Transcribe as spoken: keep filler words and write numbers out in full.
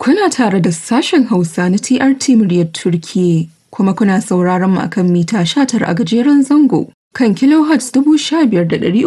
Kuna tare da sashen Hausa na T R T muryar Turkiyya, kuma kuna sauraron mu akan mita sha tara a gajeren zango kan kilohertz dubu sha biyar da ɗari